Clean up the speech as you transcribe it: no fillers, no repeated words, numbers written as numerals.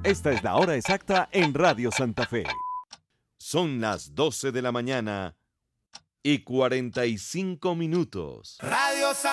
Esta es la hora exacta en Radio Santa Fe. Son las 12 de la mañana y 45 minutos. Radio Santa